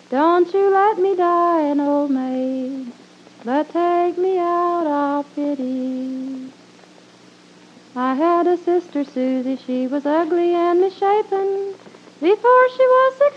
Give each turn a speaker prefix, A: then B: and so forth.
A: Don't you let me die an old maid, but take me out of pity. I had a sister Susie, she was ugly and misshapen. Before she was